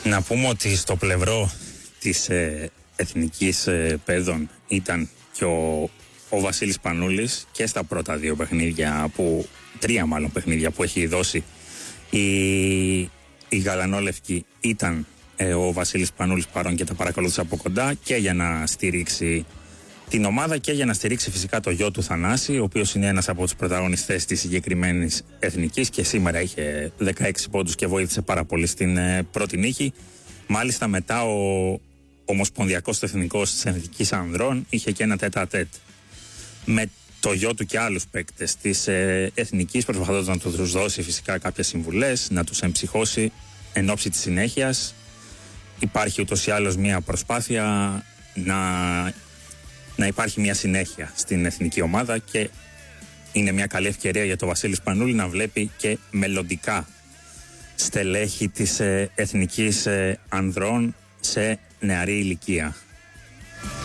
Να πούμε ότι στο πλευρό της εθνικής παιδών ήταν και ο Βασίλης Πανούλης και στα πρώτα δύο παιχνίδια, τρία μάλλον παιχνίδια που έχει δώσει η γαλανόλευκη, ήταν ο Βασίλης Πανούλης παρόν και τα παρακολούθησε από κοντά και για να στηρίξει την ομάδα και για να στηρίξει φυσικά το γιο του Θανάση, ο οποίος είναι ένας από τους πρωταγωνιστές της συγκεκριμένης εθνικής και σήμερα είχε 16 πόντους και βοήθησε πάρα πολύ στην πρώτη νίκη. Μάλιστα μετά ο ομοσπονδιακός τεχνικός της εθνικής ανδρών είχε και ένα τέτα-τέτ με το γιο του και άλλους παίκτες της εθνικής, προσπαθώντας να τους δώσει φυσικά κάποιες συμβουλές, να τους εμψυχώσει εν ώψη της συνέχειας. Υπάρχει ούτως ή άλλως μια προσπάθεια να υπάρχει μια συνέχεια στην εθνική ομάδα και είναι μια καλή ευκαιρία για τον Βασίλη Πανούλη να βλέπει και μελλοντικά στελέχη της εθνικής ανδρών σε νεαρή ηλικία.